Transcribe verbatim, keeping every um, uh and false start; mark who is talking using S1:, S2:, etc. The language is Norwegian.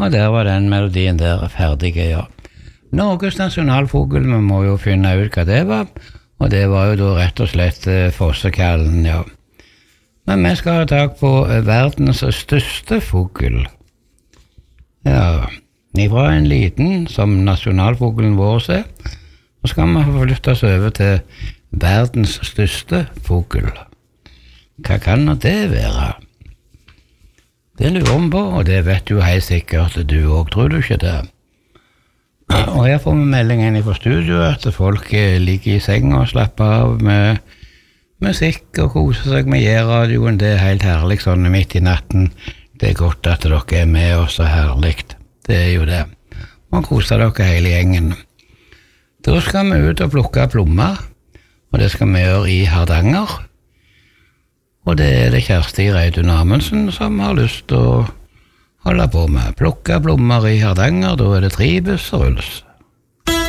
S1: Og der var den melodien der ferdige, ja. Norges nasjonalfugl, vi må jo finne ut hva det var, og det var jo da rett og slett eh, fossekallen, ja. Men vi skal ha tak på eh, verdens største fugl. Ja, ifra en liten, som nasjonalfuglen vår er, så skal vi flytte oss over til verdens største fugl. Hva kan det være? Det lurer vi på, og det vet du helt sikkert du også, tror du ikke det? Og her får vi meldingen fra studio at folk ligger i senga og slapper av med musikk og koser seg med J-radioen. Det er helt herlig sånn midt i natten. Det er godt at dere er med oss så herlig. Det er jo det. Man koser dere hele gjengen. Da skal vi ut og plukke plommer, og det skal vi gjøre i Hardanger. Og det er det Kjersti Reidun Amundsen som har lyst til å holde på med. Plukke plommer i Hardanger, da er det tre busser, Ulf.